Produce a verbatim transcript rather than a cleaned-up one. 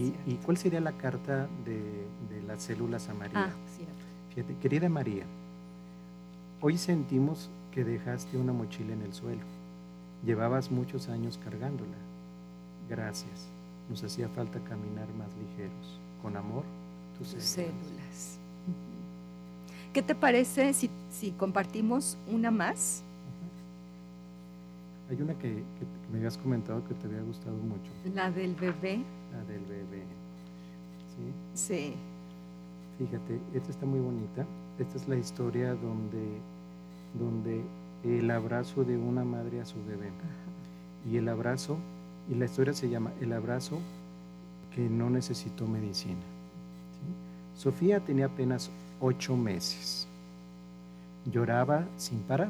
¿Y cuál sería la carta de, de las células a María? Ah, cierto. Fíjate, querida María, hoy sentimos que dejaste una mochila en el suelo. Llevabas muchos años cargándola. Gracias. Nos hacía falta caminar más ligeros. Con amor, tus Tus células. células. Ujú. ¿Qué te parece si, si compartimos una más? Hay una que, que, que me habías comentado que te había gustado mucho. La del bebé. La del bebé. ¿Sí? Sí. Fíjate, esta está muy bonita. Esta es la historia donde, donde el abrazo de una madre a su bebé. Ajá. Y el abrazo, y la historia se llama El abrazo que no necesitó medicina. ¿Sí? Sofía tenía apenas ocho meses. Lloraba sin parar.